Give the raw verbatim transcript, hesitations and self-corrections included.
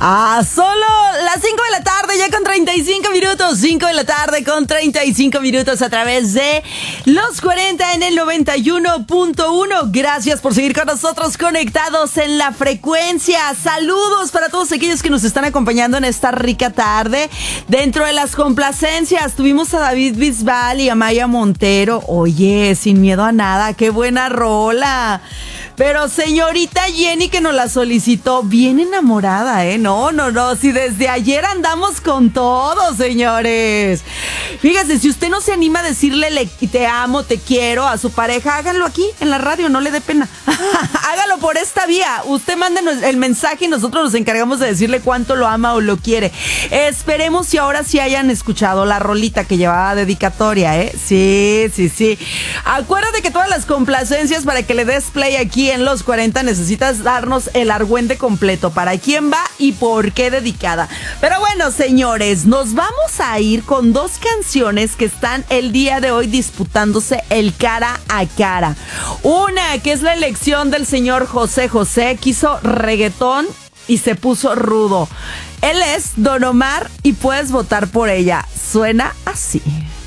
Ah, solo las cinco de la tarde, ya con treinta y cinco minutos. cinco de la tarde con treinta y cinco minutos a través de Los cuarenta en el noventa y uno punto uno. Gracias por seguir con nosotros conectados en la frecuencia. Saludos para todos aquellos que nos están acompañando en esta rica tarde. Dentro de las complacencias tuvimos a David Bisbal y a Maya Montero. Oye, sin miedo a nada, qué buena rola. Pero señorita Jenny, que nos la solicitó, bien enamorada, ¿eh? No, no, no, si desde ayer andamos con todo, señores. Fíjese, si usted no se anima a decirle le, te amo, te quiero a su pareja, háganlo aquí en la radio, no le dé pena. Hágalo por esta vía. Usted mándenos el mensaje y nosotros nos encargamos de decirle cuánto lo ama o lo quiere. Esperemos si ahora sí hayan escuchado la rolita que llevaba dedicatoria, ¿eh? Sí, sí, sí. Acuérdate que todas las complacencias para que le des play aquí en Los cuarenta necesitas darnos el argüente completo, para quién va y por qué dedicada. Pero bueno, señores, nos vamos a ir con dos canciones que están el día de hoy disputándose el cara a cara. Una que es la elección del señor José José, que hizo reggaetón y se puso rudo. Él es Don Omar y puedes votar por ella. Suena así.